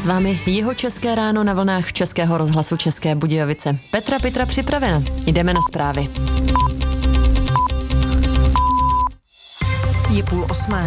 S vámi Jihočeské ráno na vlnách Českého rozhlasu České Budějovice. Petra připravena. Jdeme na zprávy. Je 7:30.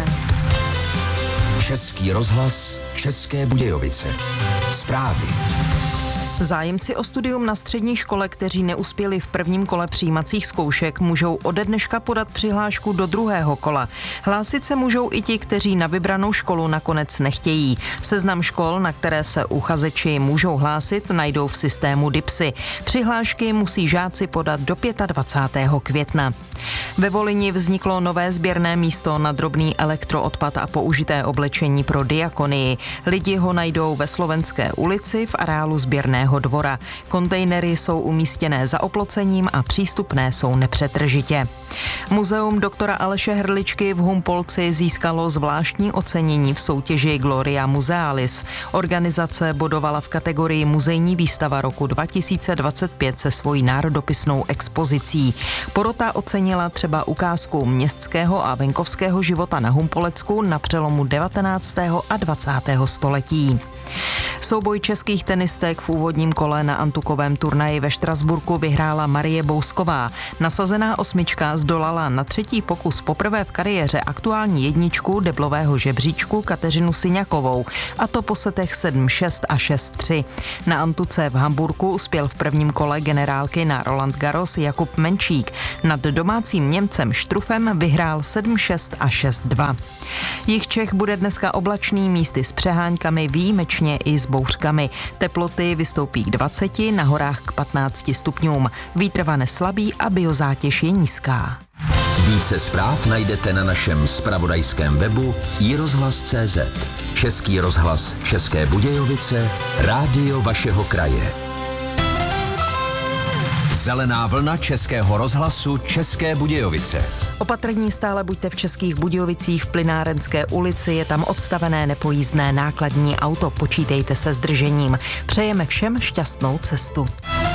Český rozhlas České Budějovice. Zprávy. Zájemci o studium na střední škole, kteří neuspěli v prvním kole přijímacích zkoušek, můžou ode dneška podat přihlášku do druhého kola. Hlásit se můžou i ti, kteří na vybranou školu nakonec nechtějí. Seznam škol, na které se uchazeči můžou hlásit, najdou v systému DIPSy. Přihlášky musí žáci podat do 25. května. Ve Volyni vzniklo nové sběrné místo na drobný elektroodpad a použité oblečení pro diakonii. Lidi ho najdou ve Slovenské ulici v areálu sběrného dvora. Kontejnery jsou umístěné za oplocením a přístupné jsou nepřetržitě. Muzeum doktora Aleše Hrličky v Humpolci získalo zvláštní ocenění v soutěži Gloria Musealis. Organizace bodovala v kategorii Muzejní výstava roku 2025 se svojí národopisnou expozicí. Porota ocenila třeba ukázku městského a venkovského života na Humpolecku na přelomu 19. a 20. století. Souboj českých tenistek v úvodním kole na antukovém turnaji ve Štrasburku vyhrála Marie Bousková. Nasazená osmička zdolala na třetí pokus poprvé v kariéře aktuální jedničku deblového žebříčku Kateřinu Syňakovou, a to po setech 7-6 a 6-3. Na antuce v Hamburku uspěl v prvním kole generálky na Roland Garros Jakub Menčík. Nad domácím Němcem Štrufem vyhrál 7-6 a 6-2. Jih Čech bude dneska oblačný, místy s přeháňkami, výjimečně i s bouřkami. Teploty vystoupí k 20, na horách k 15 stupňům. Vítr vane slabý a biozátěž je nízká. Více zpráv najdete na našem zpravodajském webu iRozhlas.cz. Český rozhlas České Budějovice, rádio vašeho kraje. Zelená vlna Českého rozhlasu České Budějovice. Opatrní stále buďte v Českých Budějovicích v Plynárenské ulici, je tam odstavené nepojízdné nákladní auto, počítejte se zdržením. Přejeme všem šťastnou cestu.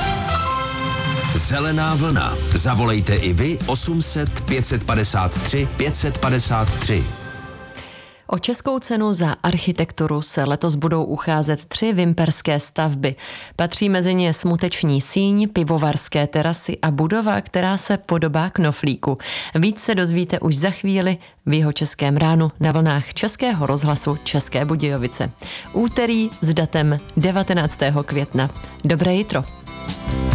Zelená vlna. Zavolejte i vy 800 553 553. O českou cenu za architekturu se letos budou ucházet 3 vimperské stavby. Patří mezi ně Smuteční síň, pivovarské terasy a budova, která se podobá knoflíku. Víc se dozvíte už za chvíli v Jihočeském ránu na vlnách Českého rozhlasu České Budějovice. Úterý s datem 19. května. Dobré jitro.